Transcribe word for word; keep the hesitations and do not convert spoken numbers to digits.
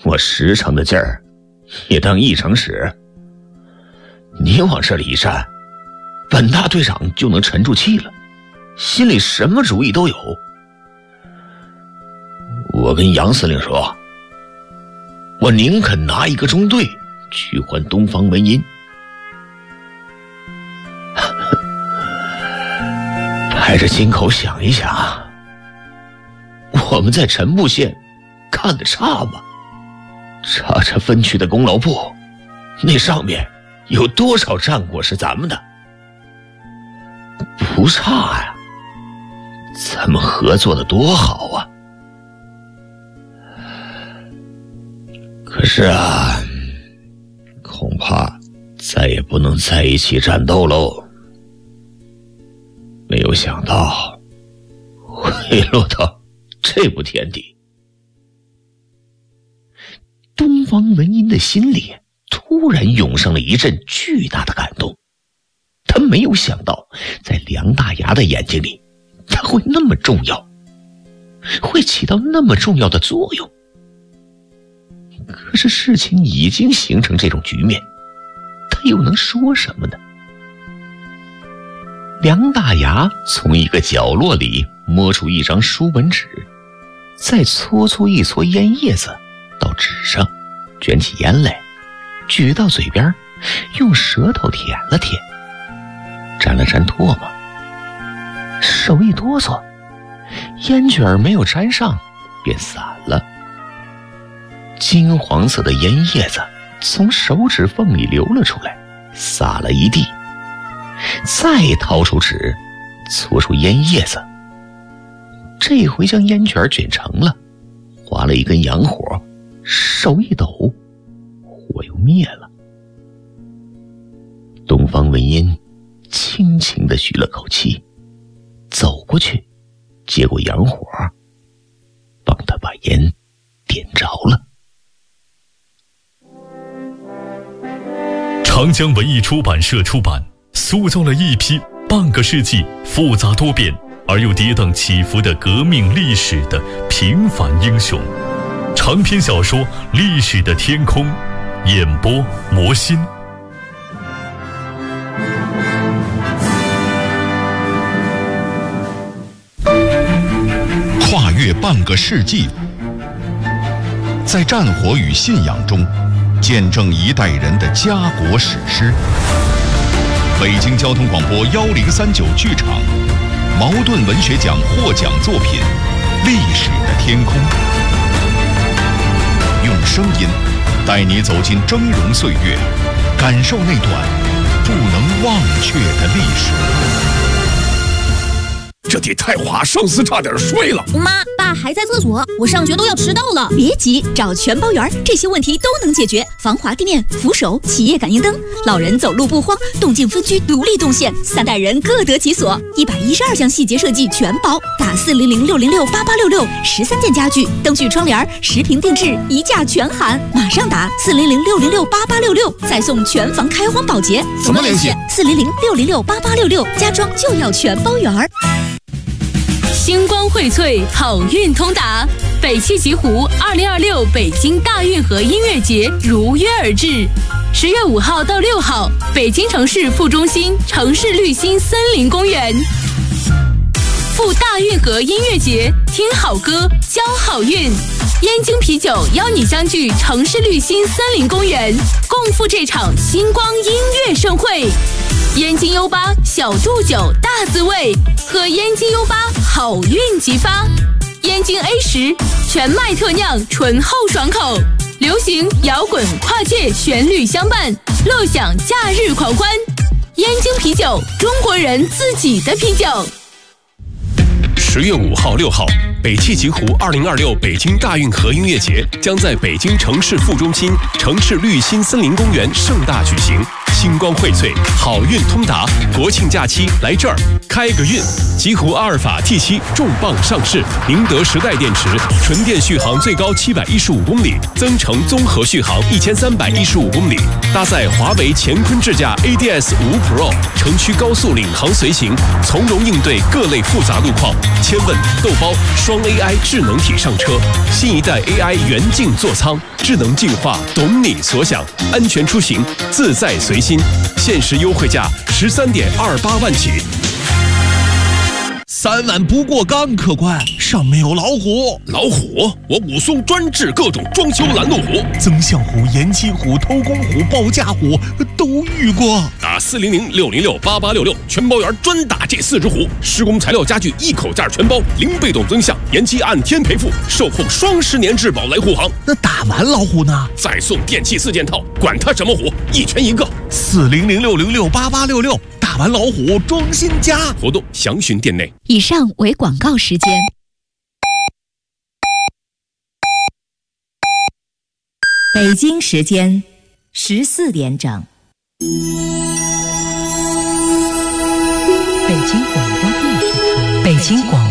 我十成的劲儿也当一成使。你往这里一站，本大队长就能沉住气了，心里什么主意都有。我跟杨司令说，我宁肯拿一个中队去换东方文音。拍着心口想一想，我们在陈布县干得差吗？查查分区的功劳簿，那上面有多少战果是咱们的？不差呀，咱们合作的多好啊！可是啊，恐怕再也不能在一起战斗喽。没有想到会落到这步田地。东方文音的心里突然涌上了一阵巨大的感动，他没有想到在梁大牙的眼睛里，他会那么重要，会起到那么重要的作用。可是事情已经形成这种局面，他又能说什么呢？梁大牙从一个角落里摸出一张书本纸，再搓搓一撮烟叶子到纸上，卷起烟来，举到嘴边，用舌头舔了舔，沾了沾唾沫，手一哆嗦，烟卷没有沾上便散了。金黄色的烟叶子从手指缝里流了出来，洒了一地。再掏出纸，搓出烟叶子，这回将烟卷卷成了，划了一根洋火，手一抖，火又灭了。东方文音轻轻地吁了口气，走过去接过洋火，帮他把烟点着了。 长江文艺出版社出版，塑造了一批半个世纪复杂多变而又跌宕起伏的革命历史的平凡英雄。长篇小说《历史的天空》，演播魔心。 跨越半个世纪，在战火与信仰中见证一代人的家国史诗。北京交通广播幺零三九剧场，茅盾文学奖获奖作品《历史的天空》，用声音带你走进峥嵘岁月，感受那段不能忘却的历史。 这得太华，上司差点睡了。 妈，爸还在厕所，我上学都要迟到了。 别急，找全包园，这些问题都能解决。防滑地面、扶手、企业感应灯，老人走路不慌，动静分区独立动线，三代人各得其所。一百一十二项细节设计全包，打四零零六零六八八六六，十三件家具、灯具、窗帘，十平定制，一价全含。马上打四零零六零六八八六六，再送全房开荒保洁。 怎么联系？ 四零零六零六八八六六，家装就要全包园。 星光荟萃，好运通达。北汽极狐二零二六北京大运河音乐节如约而至，十月五号到六号，北京城市副中心城市绿心森林公园。赴大运河音乐节，听好歌，交好运。燕京啤酒邀你相聚城市绿心森林公园，共赴这场星光音乐盛会。燕京 U 八小度酒大滋味，喝燕京 U 八好运即发。燕京 A 十全麦特酿醇厚爽口，流行摇滚跨界旋律相伴，乐享假日狂欢。燕京啤酒，中国人自己的啤酒。 十月五号、六号，北汽极狐二零二六北京大运河音乐节将在北京城市副中心城市绿心森林公园盛大举行。 星光荟萃，好运通达，国庆假期来这儿开个运。极狐阿尔法 T 七 重磅上市，宁德时代电池，纯电续航最高七百一十五公里，增程综合续航一千三百一十五公里，搭载华为乾坤智驾 A D S 五 Pro， 城区高速领航随行，从容应对各类复杂路况。千问豆包双 A I 智能体上车，新一代 A I 元镜座舱，智能进化，懂你所想，安全出行，自在随心。限时优惠价十三点二八万起。 三万不过岗，客官，上面有老虎。 老虎？我武松专治各种装修拦路虎， 增项虎、延期虎、偷工虎、报价虎都遇过。 打四零零六零六八八六六，全包员专打这四只虎。施工材料家具一口价全包，零被动增项，延期按天赔付，售后双十年质保来护航。 那打完老虎呢？ 再送电器四件套，管它什么虎，一拳一个。 四零零六零六八八六六，打完老虎装新家。 活动详询店内。 以上为广告时间。 北京时间十四点整。北京广播电视台，北京广